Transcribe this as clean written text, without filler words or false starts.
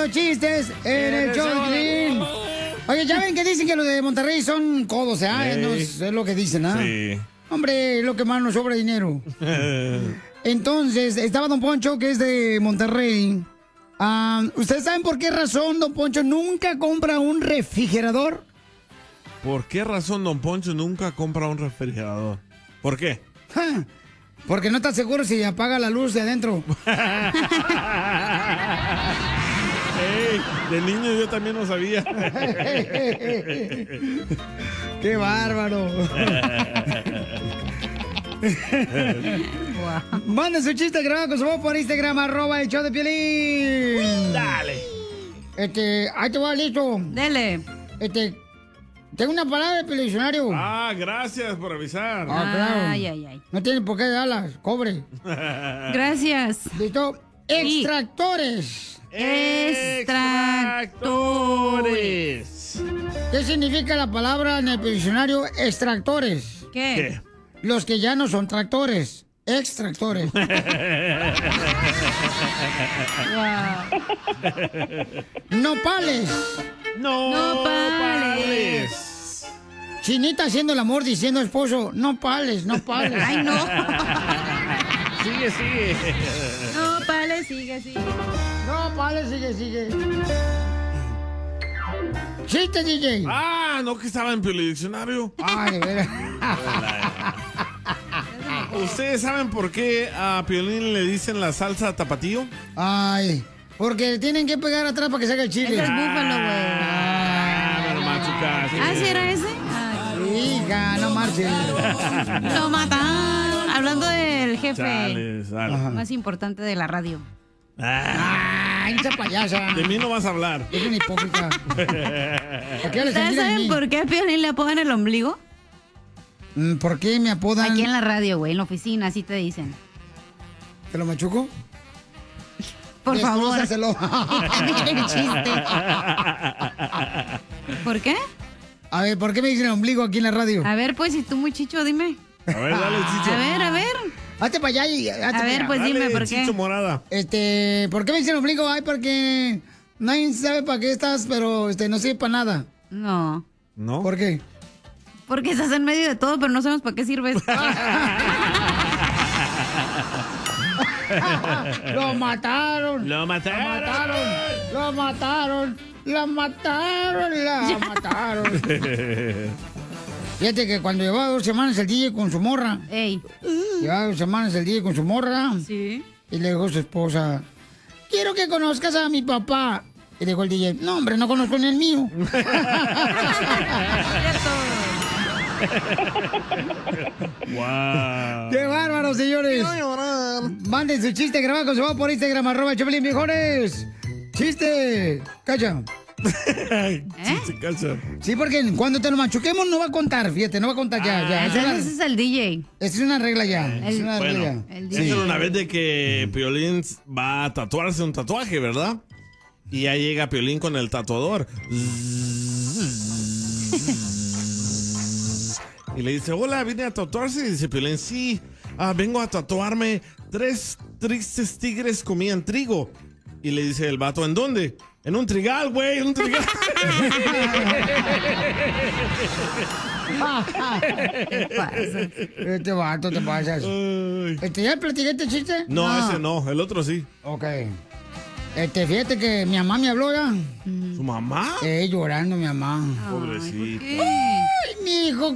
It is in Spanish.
los chistes en el show de Piolín. Oye, ya ven que dicen que los de Monterrey son codos, ¿eh? No es lo que dicen, ¿ah? Sí. Hombre, lo que más nos sobra dinero. Entonces, estaba Don Poncho, que es de Monterrey. ¿Ustedes saben por qué razón Don Poncho nunca compra un refrigerador? ¿Por qué razón Don Poncho nunca compra un refrigerador? ¿Por qué? Porque no está seguro si apaga la luz de adentro. Hey, de niño yo también no sabía. ¡Qué bárbaro! Manden su chiste grabado con su voz por Instagram, @ el show de Piolín. Dale. Ahí te va, listo. Dele. Tengo una palabra del diccionario. Gracias por avisar. Claro. Ay. No tienen por qué darlas, cobre. Gracias. ¿Listo? Extractores. Extractores. ¿Qué significa la palabra en el diccionario extractores? ¿Qué? Los que ya no son tractores. Extractores. Nopales. Nopales. Chinita haciendo el amor diciendo esposo, nopales. Ay, no. Sigue. Nopales, sigue. Nopales, sigue. Chiste, DJ. No, que estaba en Piolín Diccionario. De veras. ¿Ustedes saben por qué a Piolín le dicen la salsa tapatío? Porque tienen que pegar atrás para que salga el chile. Ese es búfalo, güey. Pero machucaste. ¿Sí era ese? Hija, no marches. Lo mataron. Hablando del jefe Chales, más importante de la radio. Esa payasa. De mí no vas a hablar. Es una hipócrita. ¿Ustedes saben por qué a Piolín le apodan el ombligo? ¿Por qué me apodan? Aquí en la radio, güey, en la oficina, así te dicen. ¿Te lo machuco? Por favor. Destrúzaselo. El chiste. ¿Por qué? A ver, ¿por qué me dicen el ombligo aquí en la radio? A ver, pues, si tú muy chicho, dime. A ver, dale, Chicho. A ver. Hazte para allá y... A ver, pues Dale, dime, ¿por qué? Chicho Morada. ¿Por qué me dicen el ombligo? Porque nadie sabe para qué estás, pero no sirve para nada. No. ¿No? ¿Por qué? Porque estás en medio de todo, pero no sabemos para qué sirves. ¡Lo mataron! ¡Lo mataron! Fíjate que cuando llevaba 2 semanas el DJ con su morra. Llevaba 2 semanas el DJ con su morra. Sí. Y le dijo a su esposa, quiero que conozcas a mi papá. Y le dijo el DJ, no, hombre, no conozco ni el mío. ¡Wow! ¡Qué bárbaro, señores! Quiero llorar. Manden su chiste grabado con su voz por Instagram, @ el Choplin, viejones. ¡Chiste! ¡Cacha! Chiste, cacha. Sí, porque cuando te lo machuquemos no va a contar, fíjate, no va a contar ya. Ese es el DJ. Esa es una regla ya. Es una regla. Esa era una vez de que Piolín va a tatuarse un tatuaje, ¿verdad? Y ya llega Piolín con el tatuador. Y le dice, hola, ¿vine a tatuarse? Y dice Piolín, sí, vengo a tatuarme 3 tristes tigres comían trigo. Y le dice el vato, ¿en dónde? En un trigal, güey, en un trigal. ¿Qué pasa? Este vato te pasas. ¿Ya platiqué este chiste? No, ese no, el otro sí. Ok. Fíjate que mi mamá me habló ya. ¿Su mamá? Llorando mi mamá. Pobrecita. Ay, mi hijo,